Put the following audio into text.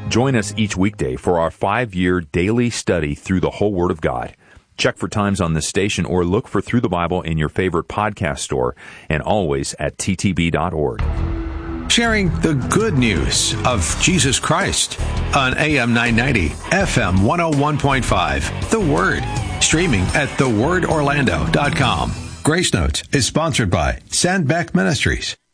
Join us each weekday for our 5-year daily study through the whole Word of God. Check for times on this station or look for Through the Bible in your favorite podcast store and always at ttb.org. Sharing the good news of Jesus Christ on AM 990, FM 101.5, The Word. Streaming at thewordorlando.com. Grace Notes is sponsored by Sandbeck Ministries.